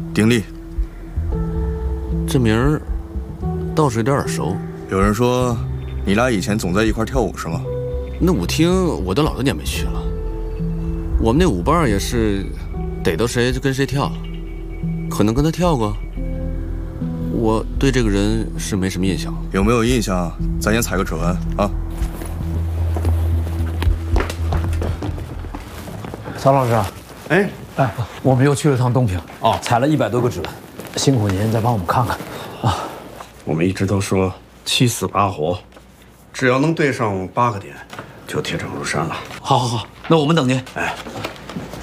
丁力， 这名儿倒是有点耳熟。 有人说你俩以前总在一块跳舞是吗？ 那舞厅我都老多年没去了。我们那舞伴也是，逮到谁就跟谁跳，可能跟他跳过。我对这个人是没什么印象。 有没有印象？咱先采个指纹啊。 曹老师， 哎， 我们又去了趟东平，采了100多个指纹，辛苦您再帮我们看看啊。 我们一直都说7死8活，只要能对上8个点，就铁证如山了。 好，那我们等您。 哎，